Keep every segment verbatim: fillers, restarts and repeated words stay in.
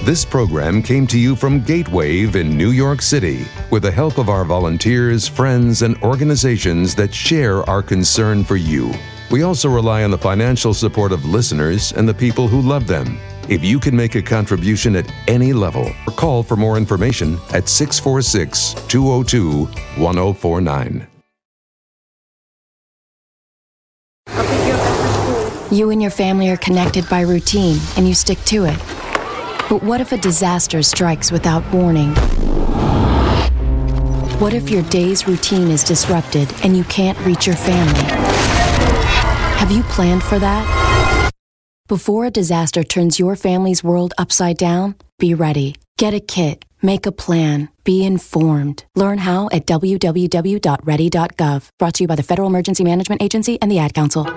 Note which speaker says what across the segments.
Speaker 1: This program came to you from Gatewave in New York City with the help of our volunteers, friends, and organizations that share our concern for you. We also rely on the financial support of listeners and the people who love them. If you can make a contribution at any level, call for more information at six four six, two zero two, one zero four nine.
Speaker 2: You and your family are connected by routine, and you stick to it. But what if a disaster strikes without warning? What if your day's routine is disrupted and you can't reach your family? Have you planned for that? Before a disaster turns your family's world upside down, be ready. Get a kit. Make a plan. Be informed. Learn how at w w w dot ready dot gov. Brought to you by the Federal Emergency Management Agency and the Ad Council.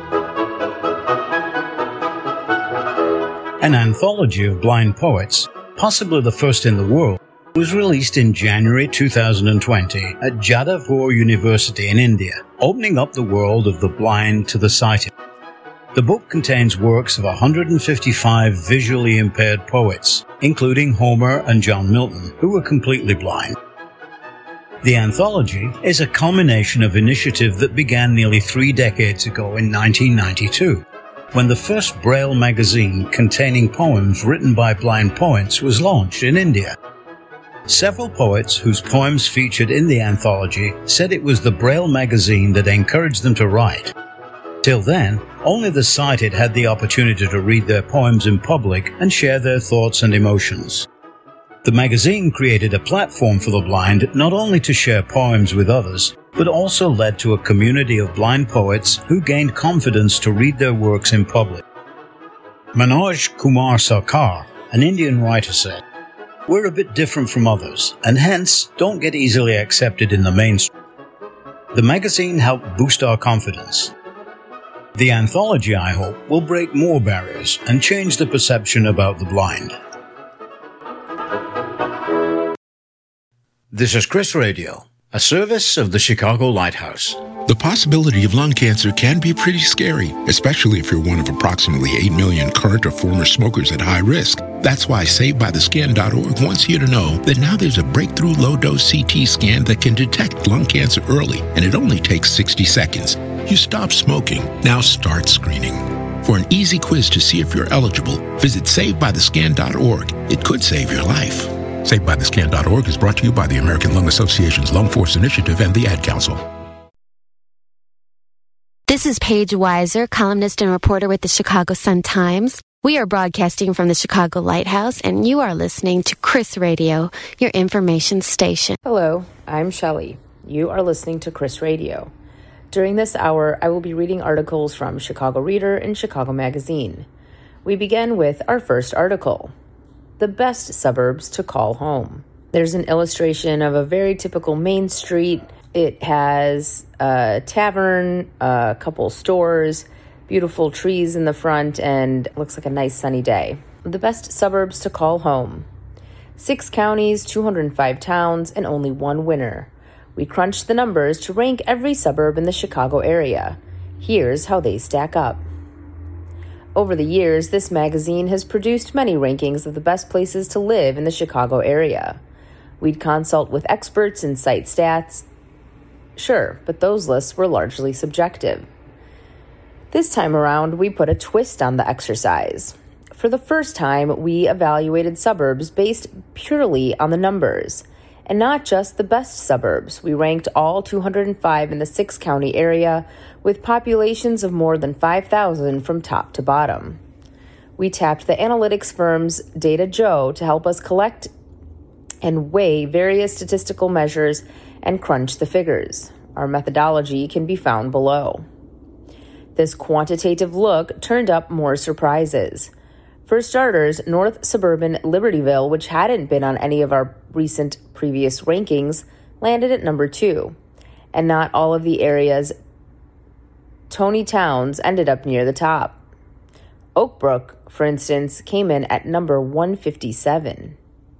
Speaker 3: An anthology of blind poets, possibly the first in the world, was released in January two thousand twenty at Jadavpur University in India, opening up the world of the blind to the sighted. The book contains works of one hundred fifty-five visually impaired poets, including Homer and John Milton, who were completely blind. The anthology is a culmination of initiative that began nearly three decades ago in nineteen ninety-two. When the first Braille magazine containing poems written by blind poets was launched in India. Several poets whose poems featured in the anthology said it was the Braille magazine that encouraged them to write. Till then, only the sighted had the opportunity to read their poems in public and share their thoughts and emotions. The magazine created a platform for the blind not only to share poems with others, but also led to a community of blind poets who gained confidence to read their works in public. Manoj Kumar Sarkar, an Indian writer, said, "We're a bit different from others, and hence don't get easily accepted in the mainstream. The magazine helped boost our confidence. The anthology, I hope, will break more barriers and change the perception about the blind." This is Chris Radio, a service of the Chicago Lighthouse.
Speaker 4: The possibility of lung cancer can be pretty scary, especially if you're one of approximately eight million current or former smokers at high risk. That's why Saved By The Scan dot org wants you to know that now there's a breakthrough low-dose C T scan that can detect lung cancer early, and it only takes sixty seconds. You stop smoking, now start screening. For an easy quiz to see if you're eligible, visit Saved By The Scan dot org. It could save your life. Saved By The Scan dot org is brought to you by the American Lung Association's Lung Force Initiative and the Ad Council.
Speaker 5: This is Paige Weiser, columnist and reporter with the Chicago Sun-Times. We are broadcasting from the Chicago Lighthouse, and you are listening to Chris Radio, your information station.
Speaker 6: Hello, I'm Shelley. You are listening to Chris Radio. During this hour, I will be reading articles from Chicago Reader and Chicago Magazine. We begin with our first article, The Best Suburbs to Call Home. There's an illustration of a very typical main street. It has a tavern, a couple stores, beautiful trees in the front, and looks like a nice sunny day. The best suburbs to call home. Six counties, two hundred five towns, and only one winner. We crunched the numbers to rank every suburb in the Chicago area. Here's how they stack up. Over the years, this magazine has produced many rankings of the best places to live in the Chicago area. We'd consult with experts and cite stats. Sure, but those lists were largely subjective. This time around, we put a twist on the exercise. For the first time, we evaluated suburbs based purely on the numbers, and not just the best suburbs. We ranked all two hundred five in the six-county area with populations of more than five thousand from top to bottom. We tapped the analytics firm's Data Joe to help us collect and weigh various statistical measures and crunch the figures. Our methodology can be found below. This quantitative look turned up more surprises. For starters, North Suburban Libertyville, which hadn't been on any of our recent previous rankings, landed at number two. And not all of the area's Tony towns ended up near the top. Oak Brook, for instance, came in at number one fifty-seven.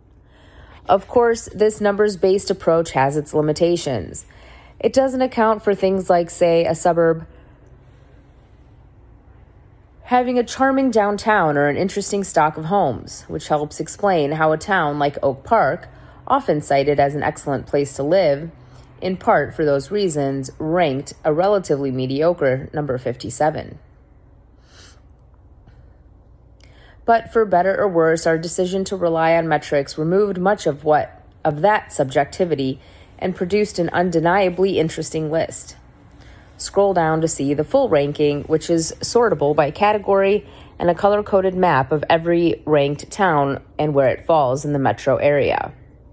Speaker 6: Of course, this numbers-based approach has its limitations. It doesn't account for things like, say, a suburb having a charming downtown or an interesting stock of homes, which helps explain how a town like Oak Park, often cited as an excellent place to live, in part for those reasons, ranked a relatively mediocre number fifty-seven. But for better or worse, our decision to rely on metrics removed much of what of that subjectivity and produced an undeniably interesting list. Scroll down to see the full ranking, which is sortable by category and a color-coded map of every ranked town and where it falls in the metro area.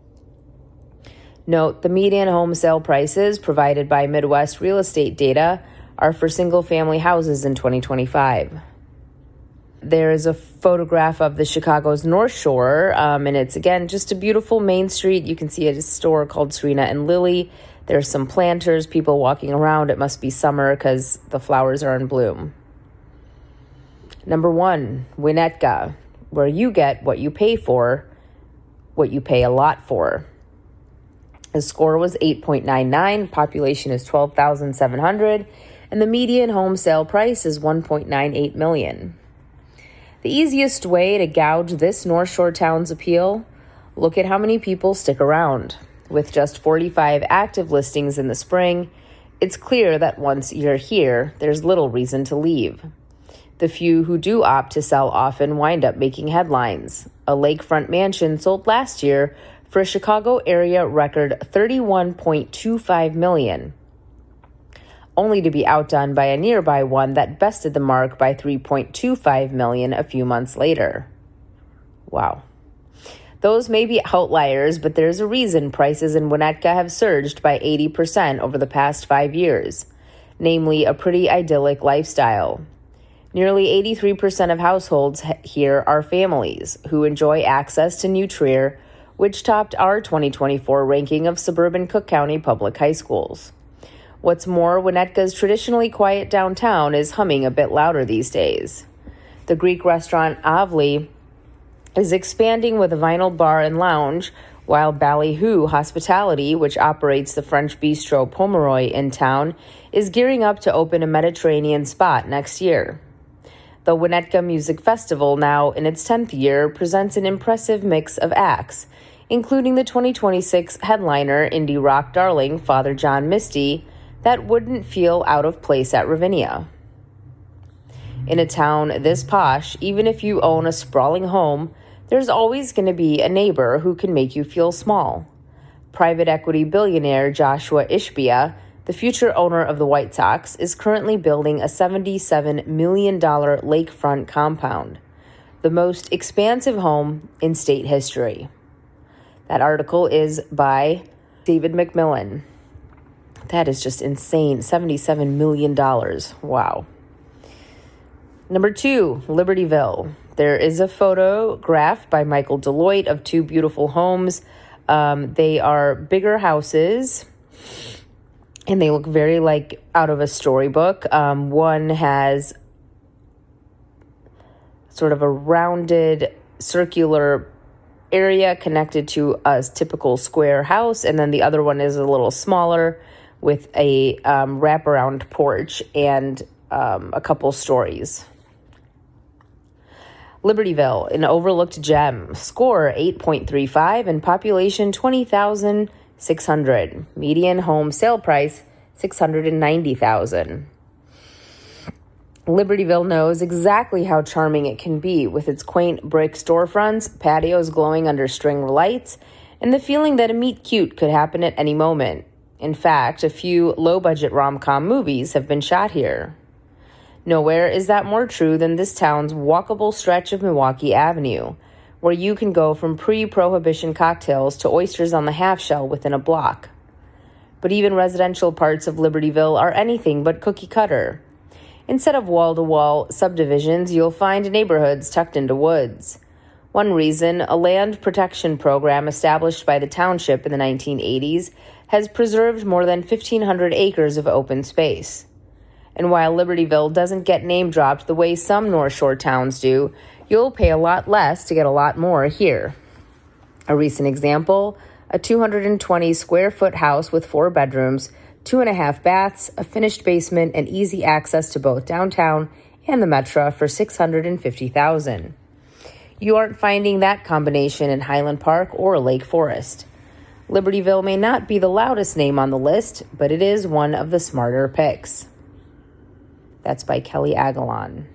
Speaker 6: Note, the median home sale prices provided by Midwest Real Estate Data are for single-family houses in twenty twenty-five. There is a photograph of the Chicago's North Shore, um, and it's, again, just a beautiful main street. You can see a store called Serena and Lily. There's some planters, people walking around. It must be summer because the flowers are in bloom. Number one, Winnetka, where you get what you pay for, what you pay a lot for. The score was eight point nine nine, population is twelve thousand seven hundred, and the median home sale price is one point nine eight million. The easiest way to gauge this North Shore town's appeal, look at how many people stick around. With just forty-five active listings in the spring, it's clear that once you're here, there's little reason to leave. The few who do opt to sell often wind up making headlines. A lakefront mansion sold last year for a Chicago area record thirty-one point two five million dollars, only to be outdone by a nearby one that bested the mark by three point two five million dollars a few months later. Wow. Those may be outliers, but there's a reason prices in Winnetka have surged by eighty percent over the past five years, namely a pretty idyllic lifestyle. Nearly eighty-three percent of households here are families who enjoy access to New Trier, which topped our twenty twenty-four ranking of suburban Cook County public high schools. What's more, Winnetka's traditionally quiet downtown is humming a bit louder these days. The Greek restaurant Avli is expanding with a vinyl bar and lounge, while Ballyhoo Hospitality, which operates the French bistro Pomeroy in town, is gearing up to open a Mediterranean spot next year. The Winnetka Music Festival, now in its tenth year, presents an impressive mix of acts, including the twenty twenty-six headliner indie rock darling Father John Misty, that wouldn't feel out of place at Ravinia. In a town this posh, even if you own a sprawling home, there's always going to be a neighbor who can make you feel small. Private equity billionaire Joshua Ishbia, the future owner of the White Sox, is currently building a seventy-seven million dollars lakefront compound, the most expansive home in state history. That article is by David McMillan. That is just insane. seventy-seven million dollars. Wow. Number two, Libertyville. There is a photograph by Michael Deloitte of two beautiful homes. Um, they are bigger houses, and they look very like out of a storybook. Um, one has sort of a rounded circular area connected to a typical square house, and then the other one is a little smaller with a um, wraparound porch and um, a couple stories. Libertyville, an overlooked gem. Score eight point three five and population twenty thousand six hundred. Median home sale price six hundred ninety thousand dollars. Libertyville knows exactly how charming it can be with its quaint brick storefronts, patios glowing under string lights, and the feeling that a meet cute could happen at any moment. In fact, a few low-budget rom-com movies have been shot here. Nowhere is that more true than this town's walkable stretch of Milwaukee Avenue, where you can go from pre-prohibition cocktails to oysters on the half-shell within a block. But even residential parts of Libertyville are anything but cookie-cutter. Instead of wall-to-wall subdivisions, you'll find neighborhoods tucked into woods. One reason, a land protection program established by the township in the nineteen eighties has preserved more than fifteen hundred acres of open space. And while Libertyville doesn't get name-dropped the way some North Shore towns do, you'll pay a lot less to get a lot more here. A recent example, a two hundred twenty square foot house with four bedrooms, two and a half baths, a finished basement, and easy access to both downtown and the Metra for six hundred fifty thousand dollars. You aren't finding that combination in Highland Park or Lake Forest. Libertyville may not be the loudest name on the list, but it is one of the smarter picks. That's by Kelly Aguilon.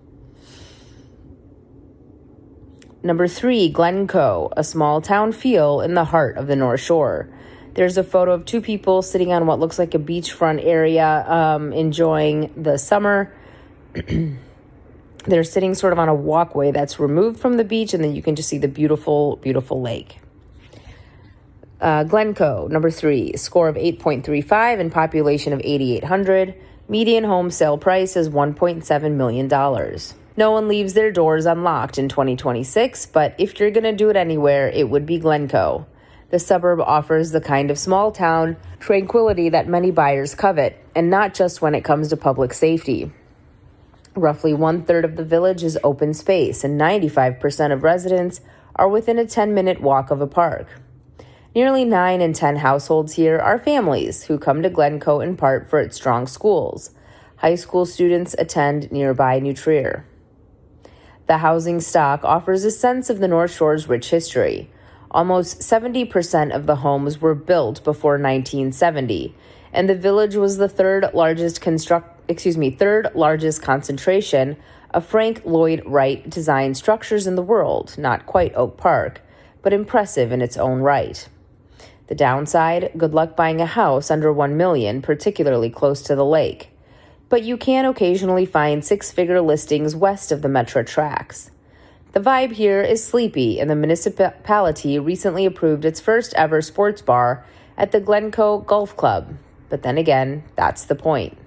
Speaker 6: Number three, Glencoe, a small town feel in the heart of the North Shore. There's a photo of two people sitting on what looks like a beachfront area, um, enjoying the summer. They're sitting sort of on a walkway that's removed from the beach, and then you can just see the beautiful, beautiful lake. Uh, Glencoe, number three, score of eight point three five and population of eighty-eight hundred. Median home sale price is one point seven million dollars. No one leaves their doors unlocked in twenty twenty-six, but if you're going to do it anywhere, it would be Glencoe. The suburb offers the kind of small town tranquility that many buyers covet, and not just when it comes to public safety. Roughly one-third of the village is open space, and ninety-five percent of residents are within a ten-minute walk of a park. Nearly nine in ten households here are families who come to Glencoe in part for its strong schools. High school students attend nearby New Trier. The housing stock offers a sense of the North Shore's rich history. Almost seventy percent of the homes were built before nineteen seventy, and the village was the third largest construct excuse me, third largest concentration of Frank Lloyd Wright designed structures in the world, not quite Oak Park, but impressive in its own right. The downside, good luck buying a house under one million dollars, particularly close to the lake. But you can occasionally find six-figure listings west of the Metra tracks. The vibe here is sleepy, and the municipality recently approved its first ever sports bar at the Glencoe Golf Club. But then again, that's the point.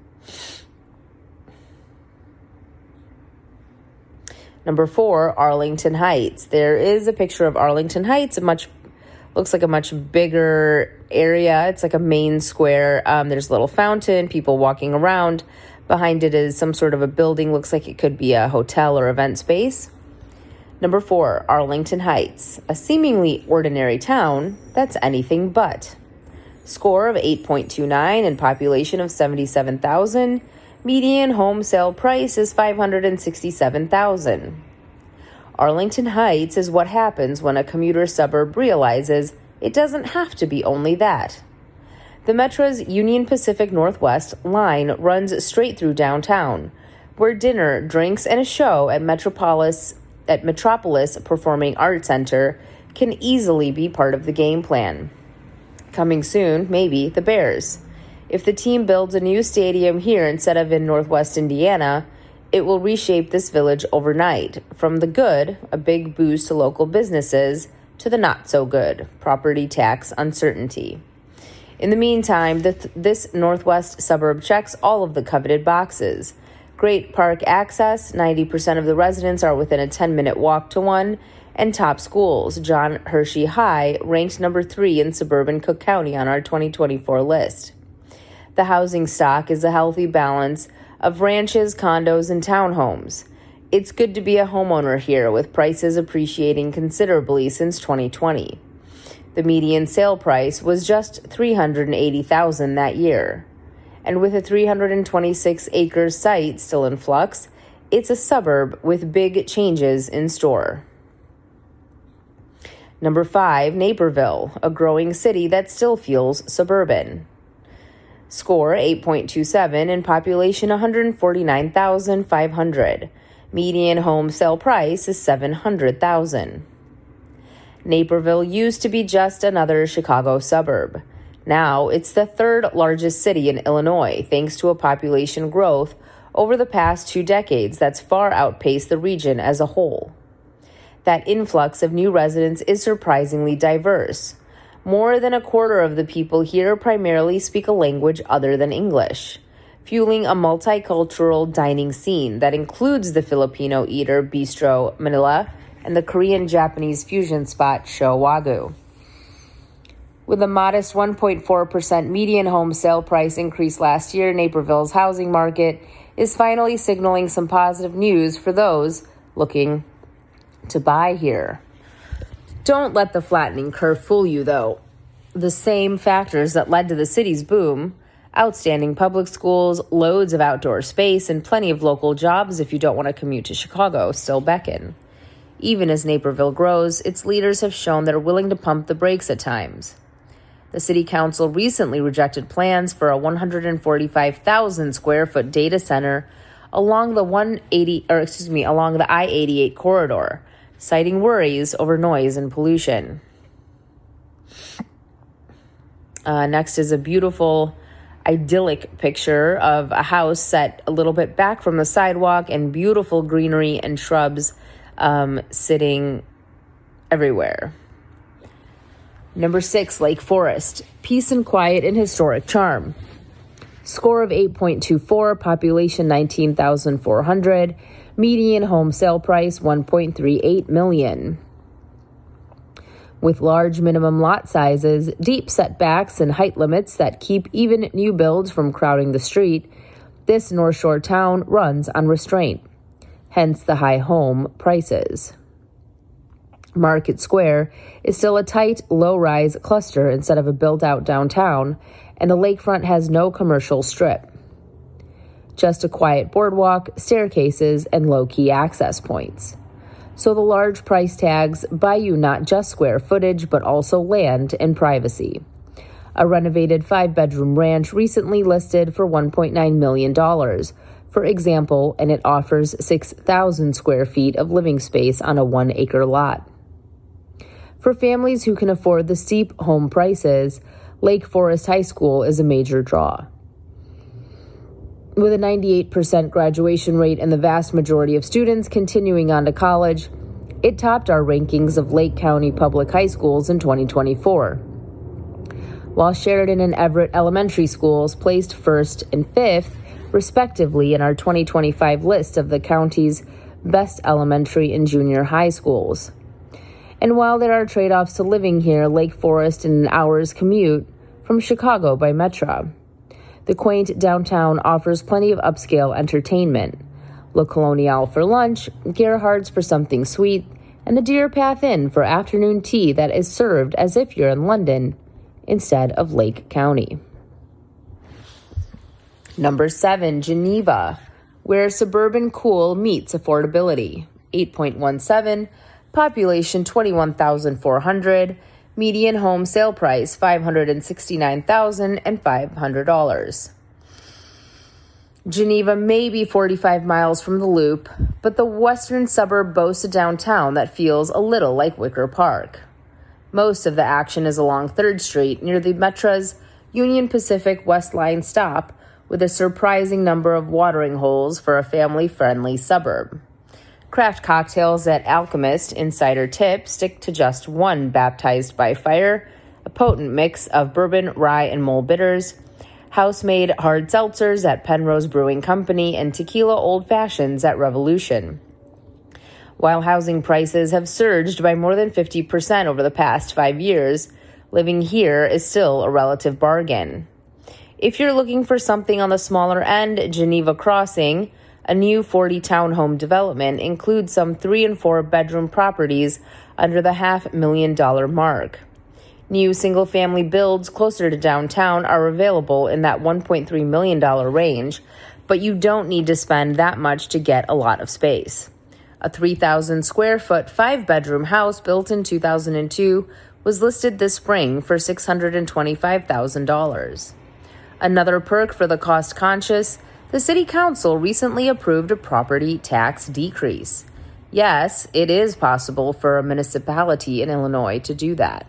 Speaker 6: Number four, Arlington Heights. There is a picture of Arlington Heights. A much looks like a much bigger area. It's like a main square. Um, there's a little fountain, people walking around. Behind it is some sort of a building. Looks like it could be a hotel or event space. Number four, Arlington Heights, a seemingly ordinary town that's anything but. Score of eight point two nine and population of seventy-seven thousand. Median home sale price is five hundred sixty-seven thousand dollars. Arlington Heights is what happens when a commuter suburb realizes it doesn't have to be only that. The Metra's Union Pacific Northwest line runs straight through downtown, where dinner, drinks, and a show at Metropolis at Metropolis Performing Arts Center can easily be part of the game plan. Coming soon, maybe, the Bears. If the team builds a new stadium here instead of in Northwest Indiana, it will reshape this village overnight, from the good, a big boost to local businesses, to the not so good, property tax uncertainty. In the meantime, the, this Northwest suburb checks all of the coveted boxes. Great park access, ninety percent of the residents are within a ten-minute walk to one, and top schools. John Hershey High ranked number three in suburban Cook County on our twenty twenty-four list. The housing stock is a healthy balance of ranches, condos, and townhomes. It's good to be a homeowner here, with prices appreciating considerably since twenty twenty. The median sale price was just three hundred eighty thousand dollars that year. And with a three hundred twenty-six acre site still in flux, it's a suburb with big changes in store. Number five, Naperville, a growing city that still feels suburban. Score eight point two seven and population one hundred forty-nine thousand five hundred. Median home sale price is seven hundred thousand dollars. Naperville used to be just another Chicago suburb. Now it's the third largest city in Illinois, thanks to a population growth over the past two decades that's far outpaced the region as a whole. That influx of new residents is surprisingly diverse. More than a quarter of the people here primarily speak a language other than English, fueling a multicultural dining scene that includes the Filipino eater Bistro Manila and the Korean-Japanese fusion spot Sho Wagyu. With a modest one point four percent median home sale price increase last year, Naperville's housing market is finally signaling some positive news for those looking to buy here. Don't let the flattening curve fool you, though. The same factors that led to the city's boom, outstanding public schools, loads of outdoor space, and plenty of local jobs if you don't want to commute to Chicago still beckon. Even as Naperville grows, its leaders have shown they're willing to pump the brakes at times. The City Council recently rejected plans for a one hundred forty-five thousand square foot data center along the one eighty, or excuse me, along the I eighty-eight corridor, citing worries over noise and pollution. Uh, next is a beautiful, idyllic picture of a house set a little bit back from the sidewalk and beautiful greenery and shrubs um, sitting everywhere. Number six, Lake Forest. Peace and quiet and historic charm. Score of eight point two four, population nineteen thousand four hundred, median home sale price one point three eight million. With large minimum lot sizes, deep setbacks, and height limits that keep even new builds from crowding the street, this North Shore town runs on restraint, hence the high home prices. Market Square is still a tight, low-rise cluster instead of a built-out downtown, and the lakefront has no commercial strip. Just a quiet boardwalk, staircases, and low-key access points. So the large price tags buy you not just square footage, but also land and privacy. A renovated five-bedroom ranch recently listed for one point nine million dollars, for example, and it offers six thousand square feet of living space on a one-acre lot. For families who can afford the steep home prices, Lake Forest High School is a major draw. With a ninety-eight percent graduation rate and the vast majority of students continuing on to college, it topped our rankings of Lake County public high schools in twenty twenty-four. While Sheridan and Everett elementary schools placed first and fifth, respectively, in our twenty twenty-five list of the county's best elementary and junior high schools. And while there are trade-offs to living here, Lake Forest in an hour's commute from Chicago by Metra. The quaint downtown offers plenty of upscale entertainment. Le Colonial for lunch, Gerhard's for something sweet, and the Deer Path Inn for afternoon tea that is served as if you're in London instead of Lake County. Number seven, Geneva, where suburban cool meets affordability. eight point one seven, population twenty-one thousand four hundred, median home sale price five hundred sixty-nine thousand five hundred dollars. Geneva may be forty-five miles from the Loop, but the western suburb boasts a downtown that feels a little like Wicker Park. Most of the action is along third Street near the Metra's Union Pacific West Line stop, with a surprising number of watering holes for a family-friendly suburb. Craft cocktails at Alchemist Insider Tip stick to just one baptized by fire, a potent mix of bourbon, rye, and mole bitters, house-made hard seltzers at Penrose Brewing Company, and tequila old fashions at Revolution. While housing prices have surged by more than fifty percent over the past five years, living here is still a relative bargain. If you're looking for something on the smaller end, Geneva Crossing, a new forty townhome development, includes some three and four bedroom properties under the half million dollar mark. New single-family builds closer to downtown are available in that one point three million dollars range, but you don't need to spend that much to get a lot of space. A three thousand square foot, five-bedroom house built in two thousand two was listed this spring for six hundred twenty-five thousand dollars. Another perk for the cost-conscious, the City Council recently approved a property tax decrease. Yes, it is possible for a municipality in Illinois to do that.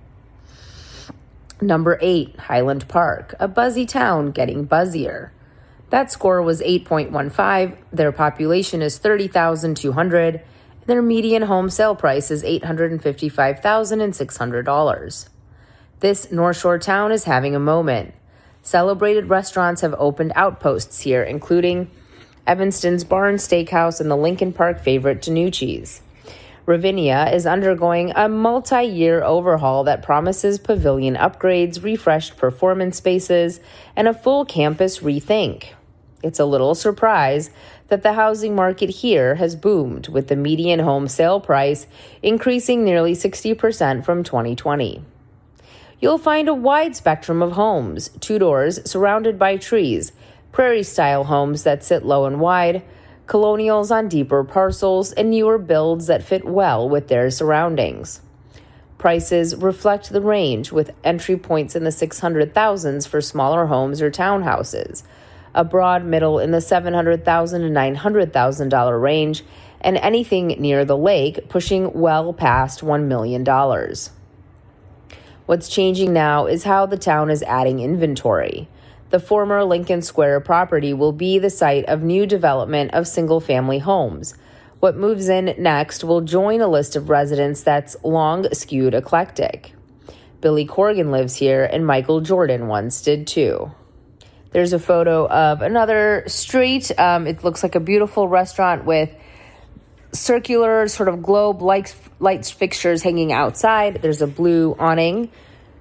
Speaker 6: Number eight, Highland Park, a buzzy town getting buzzier. That score was eight point one five, their population is thirty thousand two hundred, and their median home sale price is eight hundred fifty-five thousand six hundred dollars. This North Shore town is having a moment. Celebrated restaurants have opened outposts here, including Evanston's Barn Steakhouse and the Lincoln Park favorite Danucci's. Ravinia is undergoing a multi-year overhaul that promises pavilion upgrades, refreshed performance spaces, and a full campus rethink. It's a little surprise that the housing market here has boomed, with the median home sale price increasing nearly sixty percent from twenty twenty. you'll find a wide spectrum of homes, two doors surrounded by trees, prairie-style homes that sit low and wide, colonials on deeper parcels, and newer builds that fit well with their surroundings. Prices reflect the range, with entry points in the six hundred thousands for smaller homes or townhouses, a broad middle in the seven hundred thousand dollars to nine hundred thousand dollars range, and anything near the lake pushing well past one million dollars. What's changing now is how the town is adding inventory. The former Lincoln Square property will be the site of new development of single-family homes. What moves in next will join a list of residents that's long skewed eclectic. Billy Corgan lives here, and Michael Jordan once did too. There's a photo of another street. Um, it looks like a beautiful restaurant with circular sort of globe light lights fixtures hanging outside. There's a blue awning.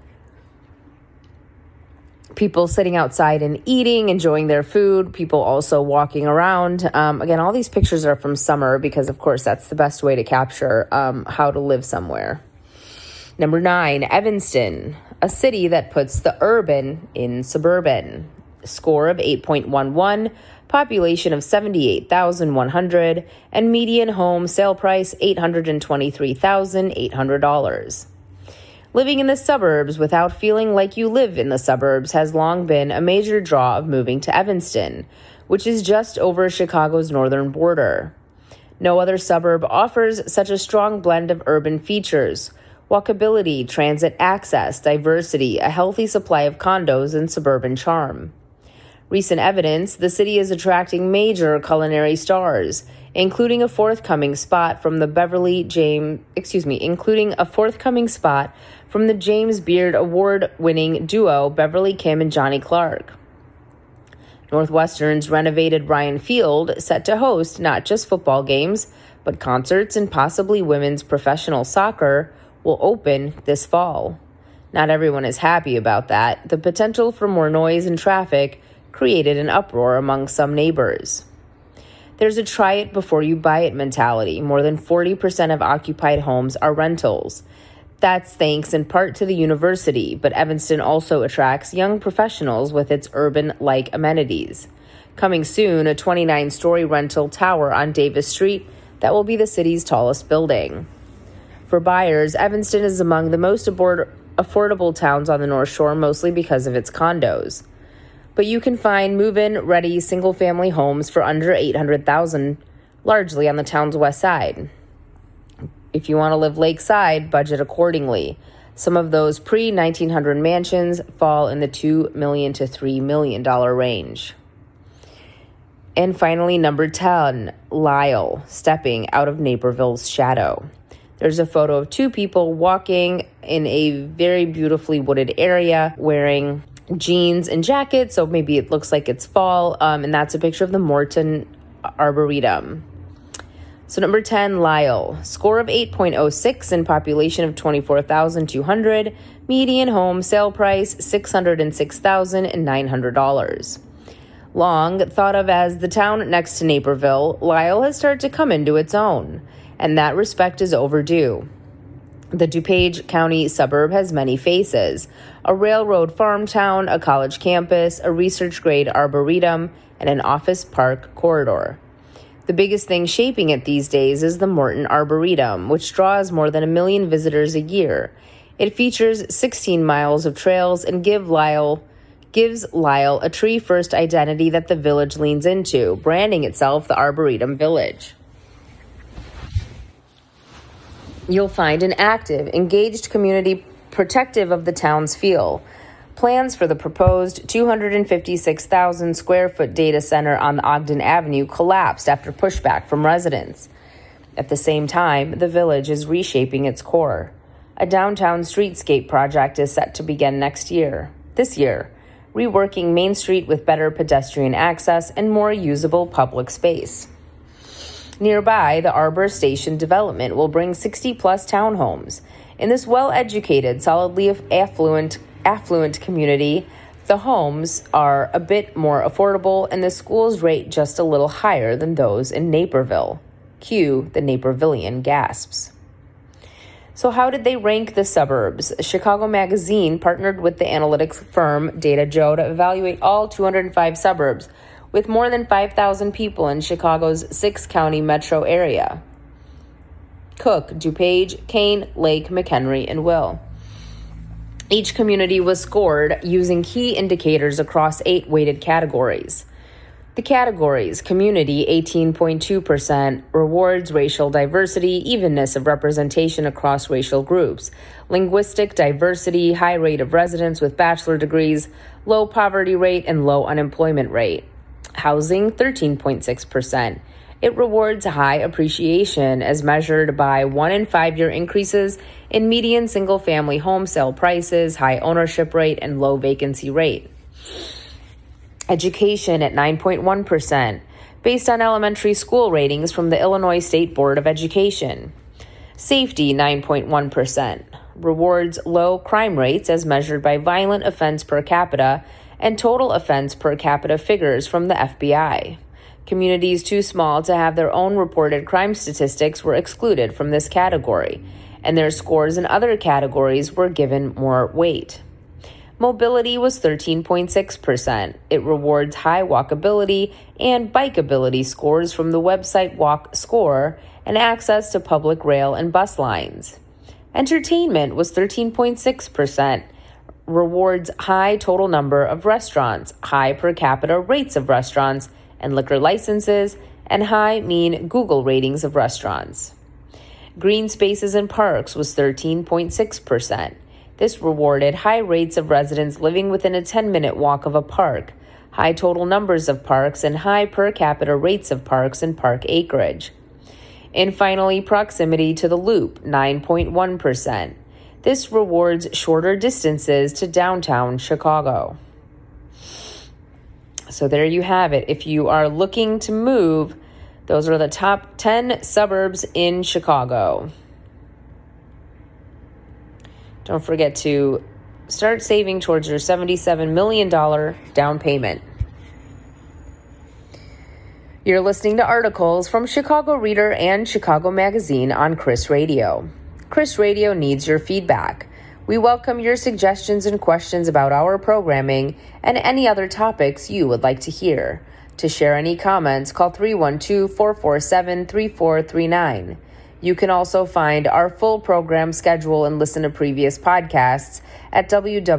Speaker 6: People sitting outside and eating, enjoying their food. People also walking around. Um, again, all these pictures are from summer because, of course, that's the best way to capture um, how to live somewhere. Number nine, Evanston, a city that puts the urban in suburban. Score of eight point one one, population of seventy-eight thousand one hundred, and median home sale price eight hundred twenty-three thousand eight hundred dollars. Living in the suburbs without feeling like you live in the suburbs has long been a major draw of moving to Evanston, which is just over Chicago's northern border. No other suburb offers such a strong blend of urban features: walkability, transit access, diversity, a healthy supply of condos, and suburban charm. Recent evidence, the city is attracting major culinary stars, including a forthcoming spot from the Beverly James, excuse me, including a forthcoming spot from the James Beard Award-winning duo Beverly Kim and Johnny Clark. Northwestern's renovated Ryan Field, set to host not just football games, but concerts and possibly women's professional soccer, will open this fall. Not everyone is happy about that. The potential for more noise and traffic created an uproar among some neighbors. There's a try it before you buy it mentality. More than forty percent of occupied homes are rentals. That's thanks in part to the university, but Evanston also attracts young professionals with its urban-like amenities. Coming soon, a twenty-nine-story rental tower on Davis Street that will be the city's tallest building. For buyers, Evanston is among the most abord- affordable towns on the North Shore, mostly because of its condos. But you can find move-in ready single-family homes for under eight hundred thousand dollars, largely on the town's west side. If you want to live lakeside, budget accordingly. Some of those pre nineteen hundred mansions fall in the two million dollars to three million dollars range. And finally, number ten, Lyle, stepping out of Naperville's shadow. There's a photo of two people walking in a very beautifully wooded area wearing jeans and jackets, so maybe it looks like it's fall, um, and that's a picture of the Morton Arboretum. So number ten, Lyle, score of eight point oh six and population of twenty-four thousand two hundred, median home sale price six hundred six thousand nine hundred dollars. Long thought of as the town next to Naperville, Lyle has started to come into its own, and that respect is overdue. The DuPage County suburb has many faces: a railroad farm town, a college campus, a research-grade arboretum, and an office park corridor. The biggest thing shaping it these days is the Morton Arboretum, which draws more than a million visitors a year. It features sixteen miles of trails and give Lyle, gives Lyle a tree-first identity that the village leans into, branding itself the Arboretum Village. You'll find an active, engaged community protective of the town's feel. Plans for the proposed two hundred fifty-six thousand square foot data center on Ogden Avenue collapsed after pushback from residents. At the same time, the village is reshaping its core. A downtown streetscape project is set to begin next year, this year, reworking Main Street with better pedestrian access and more usable public space. Nearby, the Arbor Station development will bring sixty-plus townhomes. In this well-educated, solidly affluent, affluent community, the homes are a bit more affordable and the schools rate just a little higher than those in Naperville. Cue the Napervillian gasps. So how did they rank the suburbs? Chicago Magazine partnered with the analytics firm DataJoe to evaluate all two hundred five suburbs with more than five thousand people in Chicago's six-county metro area: Cook, DuPage, Kane, Lake, McHenry, and Will. Each community was scored using key indicators across eight weighted categories. The categories: community, eighteen point two percent, rewards racial diversity, evenness of representation across racial groups, linguistic diversity, high rate of residents with bachelor degrees, low poverty rate, and low unemployment rate. Housing, thirteen point six percent. It rewards high appreciation as measured by one and five year increases in median single-family home sale prices, high ownership rate, and low vacancy rate. Education at nine point one percent, based on elementary school ratings from the Illinois State Board of Education. Safety, nine point one percent, rewards low crime rates as measured by violent offense per capita and total offense per capita figures from the F B I. Communities too small to have their own reported crime statistics were excluded from this category, and their scores in other categories were given more weight. Mobility was thirteen point six percent. It rewards high walkability and bikeability scores from the website Walk Score and access to public rail and bus lines. Entertainment was thirteen point six percent. Rewards high total number of restaurants, high per capita rates of restaurants and liquor licenses, and high mean Google ratings of restaurants. Green spaces and parks was thirteen point six percent. This rewarded high rates of residents living within a ten-minute walk of a park, high total numbers of parks, and high per capita rates of parks and park acreage. And finally, proximity to the Loop, nine point one percent. This rewards shorter distances to downtown Chicago. So there you have it. If you are looking to move, those are the top ten suburbs in Chicago. Don't forget to start saving towards your seventy-seven million dollars down payment. You're listening to articles from Chicago Reader and Chicago Magazine on Chris Radio. Chris Radio needs your feedback. We welcome your suggestions and questions about our programming and any other topics you would like to hear. To share any comments, call three one two, four four seven, three four three nine. You can also find our full program schedule and listen to previous podcasts at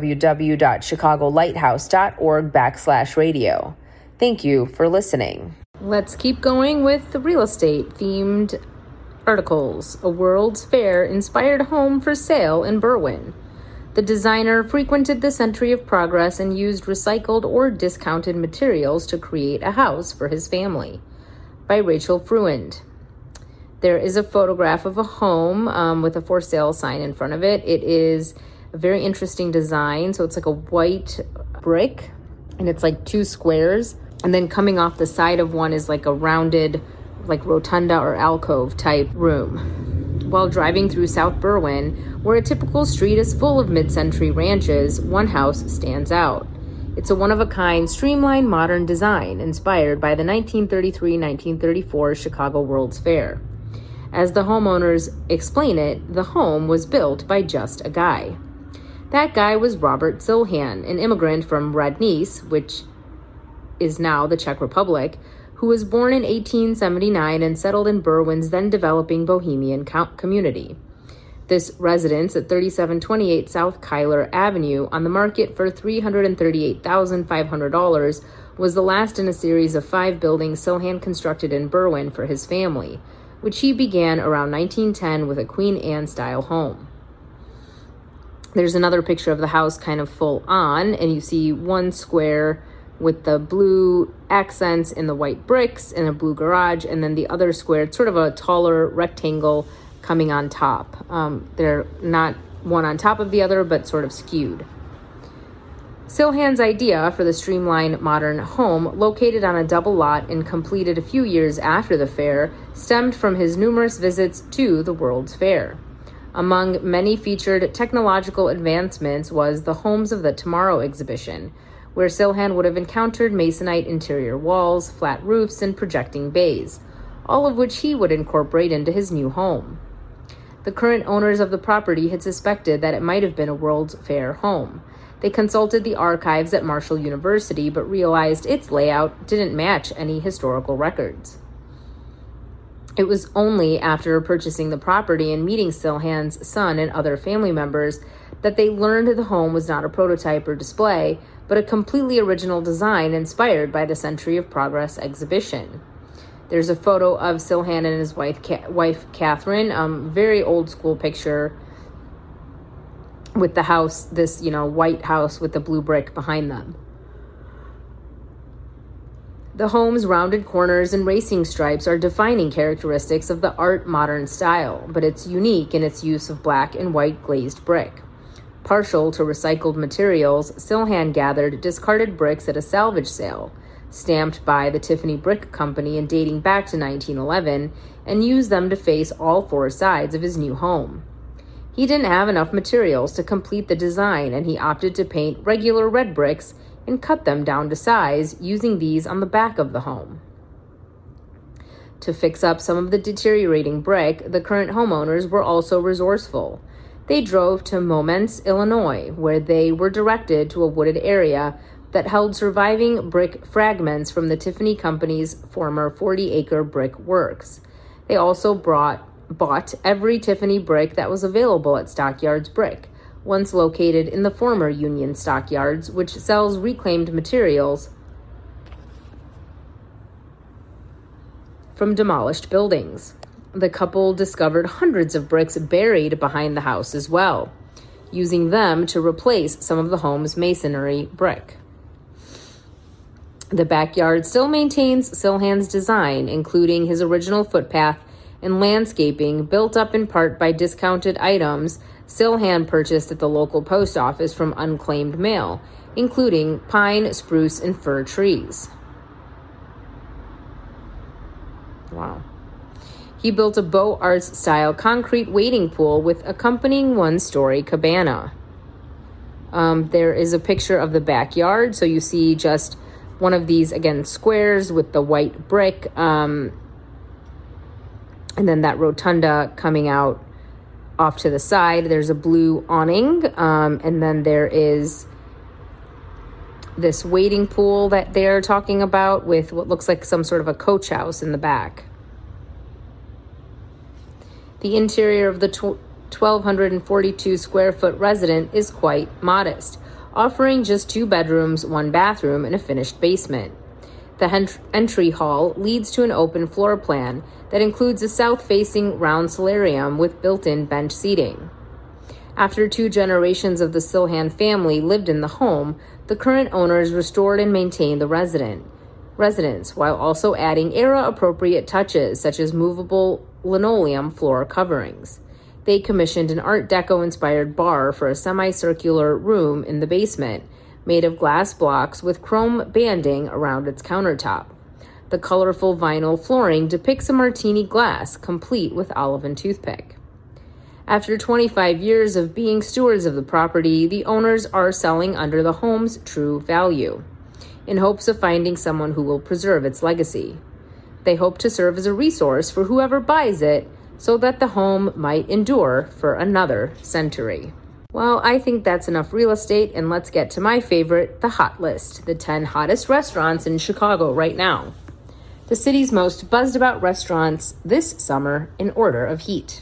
Speaker 6: www.chicagolighthouse.org backslash radio. Thank you for listening. Let's keep going with the real estate themed articles. A World's Fair inspired home for sale in Berwyn. The designer frequented the Century of Progress and used recycled or discounted materials to create a house for his family. By Rachel Fruand. There is a photograph of a home um, with a for sale sign in front of it. It is a very interesting design. So it's like a white brick and it's like two squares. And then coming off the side of one is like a rounded, like rotunda or alcove type room. While driving through South Berwyn, where a typical street is full of mid-century ranches, one house stands out. It's a one-of-a-kind, streamlined modern design inspired by the nineteen thirty-three nineteen thirty-four Chicago World's Fair. As the homeowners explain it, the home was built by just a guy. That guy was Robert Silhan, an immigrant from Radnice, which is now the Czech Republic, who was born in eighteen seventy-nine and settled in Berwyn's then-developing Bohemian community. This residence at thirty-seven twenty-eight South Cuyler Avenue, on the market for three hundred thirty-eight thousand five hundred dollars, was the last in a series of five buildings Silhan constructed in Berwyn for his family, which he began around nineteen ten with a Queen Anne-style home. There's another picture of the house kind of full on, and you see one square with the blue accents in the white bricks and a blue garage, and then the other square, it's sort of a taller rectangle coming on top. Um, they're not one on top of the other, but sort of skewed. Silhan's idea for the streamlined modern home, located on a double lot and completed a few years after the fair, stemmed from his numerous visits to the World's Fair. Among many featured technological advancements was the Homes of the Tomorrow exhibition, where Silhan would have encountered masonite interior walls, flat roofs, and projecting bays, all of which he would incorporate into his new home. The current owners of the property had suspected that it might have been a World's Fair home. They consulted the archives at Marshall University, but realized its layout didn't match any historical records. It was only after purchasing the property and meeting Sylhan's son and other family members that they learned the home was not a prototype or display, but a completely original design inspired by the Century of Progress exhibition. There's a photo of Sylhan and his wife, Ca- wife Catherine, um, very old school picture with the house, this, you know, white house with the blue brick behind them. The home's rounded corners and racing stripes are defining characteristics of the Art Modern style, but it's unique in its use of black and white glazed brick. Partial to recycled materials, Sylhan gathered discarded bricks at a salvage sale, stamped by the Tiffany Brick Company and dating back to nineteen eleven, and used them to face all four sides of his new home. He didn't have enough materials to complete the design, and he opted to paint regular red bricks and cut them down to size, using these on the back of the home. To fix up some of the deteriorating brick, the current homeowners were also resourceful. They drove to Momence, Illinois, where they were directed to a wooded area that held surviving brick fragments from the Tiffany Company's former forty-acre brick works. They also brought, bought every Tiffany brick that was available at Stockyards Brick, once located in the former Union Stockyards, which sells reclaimed materials from demolished buildings. The couple discovered hundreds of bricks buried behind the house as well, using them to replace some of the home's masonry brick. The backyard still maintains Sylhan's design, including his original footpath and landscaping built up in part by discounted items Sylhan purchased at the local post office from unclaimed mail, including pine, spruce, and fir trees. Wow. He built a Beaux Arts-style concrete wading pool with accompanying one-story cabana. Um, there is a picture of the backyard, so you see just one of these, again, squares with the white brick, um, and then that rotunda coming out off to the side. There's a blue awning, um, and then there is this wading pool that they're talking about with what looks like some sort of a coach house in the back. The interior of the twelve forty-two square foot residence is quite modest, offering just two bedrooms, one bathroom, and a finished basement. The hent- entry hall leads to an open floor plan that includes a south-facing round solarium with built-in bench seating. After two generations of the Sylhan family lived in the home, the current owners restored and maintained the resident residence while also adding era-appropriate touches such as movable linoleum floor coverings. They commissioned an Art Deco-inspired bar for a semicircular room in the basement, made of glass blocks with chrome banding around its countertop. The colorful vinyl flooring depicts a martini glass, complete with olive and toothpick. After twenty-five years of being stewards of the property, the owners are selling under the home's true value, in hopes of finding someone who will preserve its legacy. They hope to serve as a resource for whoever buys it, so that the home might endure for another century. Well, I think that's enough real estate, and let's get to my favorite, the hot list, the ten hottest restaurants in Chicago right now. The city's most buzzed about restaurants this summer in order of heat.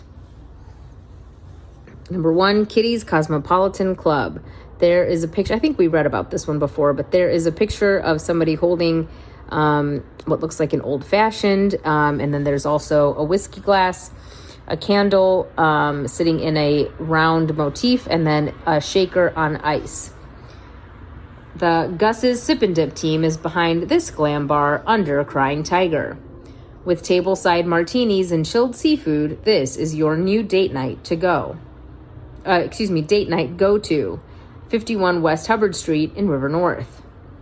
Speaker 6: Number one, Kitty's Cosmopolitan Club. There is a picture, I think we read about this one before, but there is a picture of somebody holding um, what looks like an old-fashioned, um, and then there's also a whiskey glass, a candle um, sitting in a round motif, and then a shaker on ice. The Gus's Sip and Dip team is behind this glam bar under a crying tiger. With tableside martinis and chilled seafood, this is your new date night to go. Uh, excuse me, date night go-to, fifty-one West Hubbard Street in River North.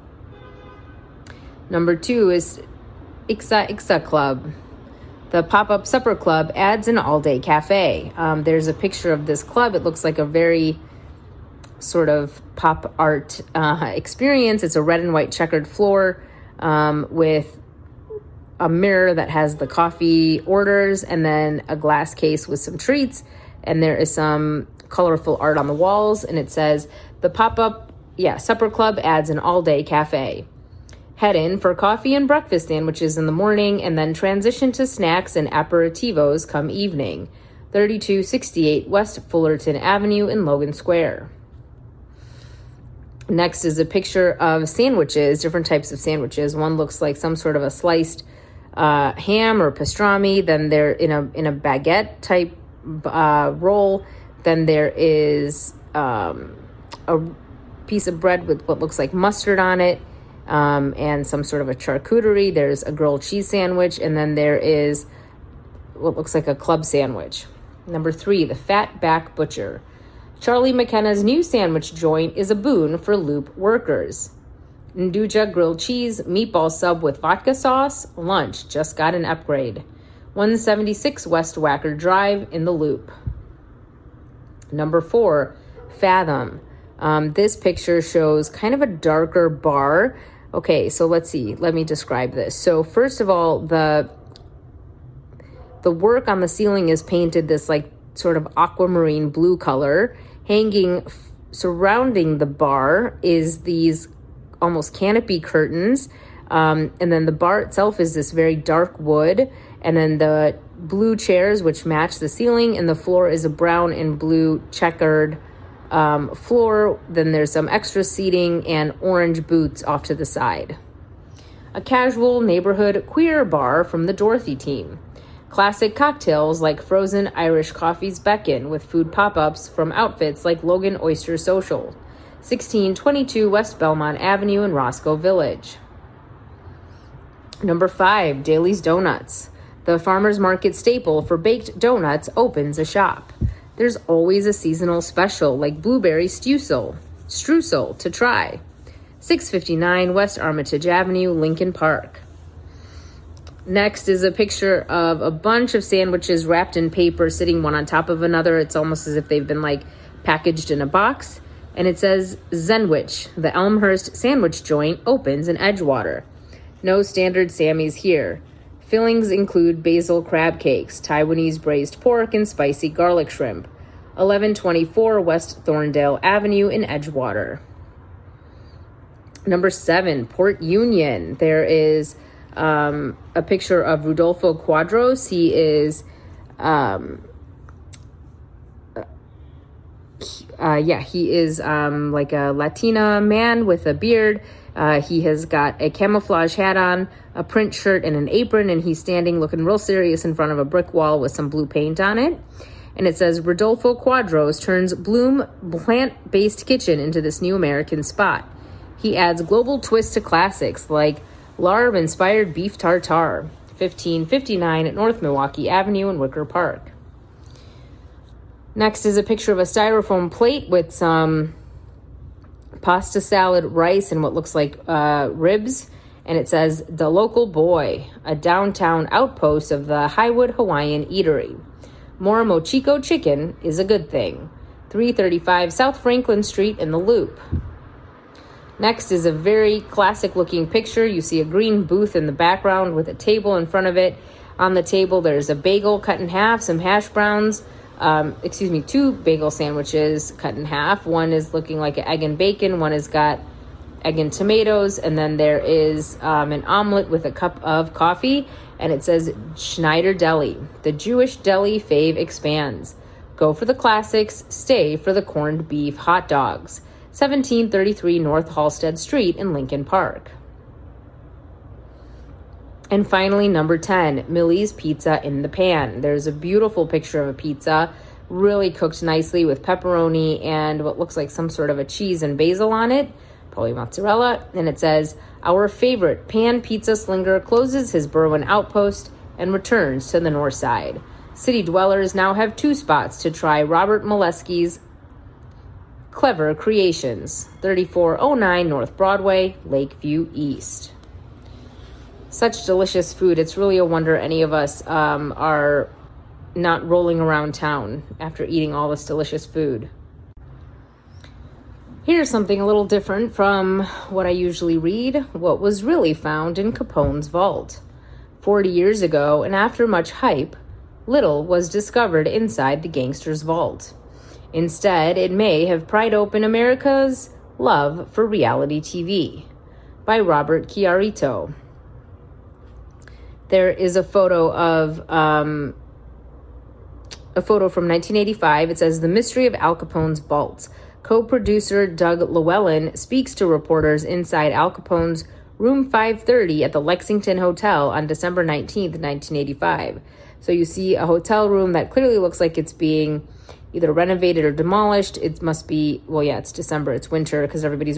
Speaker 6: Number two is Ixa Ixa Club. The pop-up supper club adds an all-day cafe. Um, there's a picture of this club. It looks like a very sort of pop art uh, experience. It's a red and white checkered floor um, with a mirror that has the coffee orders, and then a glass case with some treats, and there is some colorful art on the walls, and it says, the pop-up, yeah, supper club adds an all-day cafe. Head in for coffee and breakfast sandwiches in the morning, and then transition to snacks and aperitivos come evening. thirty-two sixty-eight West Fullerton Avenue in Logan Square. Next is a picture of sandwiches, different types of sandwiches. One looks like some sort of a sliced uh, ham or pastrami. Then they're in a in a baguette type uh, roll. Then there is um, a piece of bread with what looks like mustard on it, um, and some sort of a charcuterie. There's a grilled cheese sandwich, and then there is what looks like a club sandwich. Number three, the Fat Back Butcher. Charlie McKenna's new sandwich joint is a boon for Loop workers. Nduja grilled cheese, meatball sub with vodka sauce, lunch just got an upgrade. one seventy-six West Wacker Drive in the Loop. Number four, Fathom. Um, this picture shows kind of a darker bar. Okay, so let's see. Let me describe this. So first of all, the the work on the ceiling is painted this like sort of aquamarine blue color. Hanging f- surrounding the bar is these almost canopy curtains. Um, and then the bar itself is this very dark wood. And then the blue chairs, which match the ceiling, and the floor is a brown and blue checkered um, floor. Then there's some extra seating and orange boots off to the side. A casual neighborhood queer bar from the Dorothy team. Classic cocktails like frozen Irish coffees beckon with food pop-ups from outfits like Logan Oyster Social. sixteen twenty-two West Belmont Avenue in Roscoe Village. Number five, Daly's Donuts. The farmer's market staple for baked donuts opens a shop. There's always a seasonal special like blueberry streusel, streusel to try. six fifty-nine West Armitage Avenue, Lincoln Park. Next is a picture of a bunch of sandwiches wrapped in paper sitting one on top of another. It's almost as if they've been like packaged in a box. And it says Zenwich, the Elmhurst sandwich joint, opens in Edgewater. No standard Sammys here. Fillings include basil crab cakes, Taiwanese braised pork, and spicy garlic shrimp. eleven twenty-four West Thorndale Avenue in Edgewater. Number seven, Port Union. There is um, a picture of Rudolfo Quadros. He is, um, uh, yeah, he is um, like a Latina man with a beard. Uh, he has got a camouflage hat on, a print shirt, and an apron, and he's standing looking real serious in front of a brick wall with some blue paint on it. And it says, Rodolfo Quadros turns Bloom plant-based kitchen into this new American spot. He adds global twist to classics like larb-inspired beef tartare, fifteen fifty-nine at North Milwaukee Avenue in Wicker Park. Next is a picture of a styrofoam plate with some pasta salad, rice, and what looks like uh, ribs. And it says, The Local Boy, a downtown outpost of the Highwood Hawaiian Eatery. More Mochico chicken is a good thing. three thirty-five South Franklin Street in the Loop. Next is a very classic-looking picture. You see a green booth in the background with a table in front of it. On the table, there's a bagel cut in half, some hash browns, um, excuse me, two bagel sandwiches cut in half. One is looking like an egg and bacon. One has got egg and tomatoes. And then there is um, an omelet with a cup of coffee. And it says Schneider Deli. The Jewish deli fave expands. Go for the classics. Stay for the corned beef hot dogs. seventeen thirty-three North Halsted Street in Lincoln Park. And finally, number ten, Millie's Pizza in the Pan. There's a beautiful picture of a pizza, really cooked nicely with pepperoni and what looks like some sort of a cheese and basil on it, probably mozzarella. And it says, our favorite pan pizza slinger closes his Berwyn outpost and returns to the north side. City dwellers now have two spots to try Robert Molesky's Clever Creations, thirty-four oh nine North Broadway, Lakeview East. Such delicious food. It's really a wonder any of us um, are not rolling around town after eating all this delicious food. Here's something a little different from what I usually read, what was really found in Capone's vault. Forty years ago, and after much hype, little was discovered inside the gangster's vault. Instead, it may have pried open America's love for reality T V. By Robert Chiarito. There is a photo of um, a photo from nineteen eighty-five. It says, "The Mystery of Al Capone's Vault." Co-producer Doug Llewellyn speaks to reporters inside Al Capone's room five thirty at the Lexington Hotel on December nineteenth, nineteen eighty-five. So you see a hotel room that clearly looks like it's being either renovated or demolished. It must be, well, yeah, it's December, it's winter, because everybody's